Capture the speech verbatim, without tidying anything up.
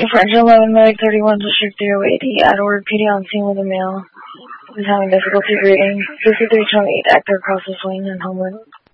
French eleven, Medic thirty-one, District zero eighty, at order P D on scene with a male. He's having difficulty breathing. fifty-three twenty-eight, actor across the swing and homeward.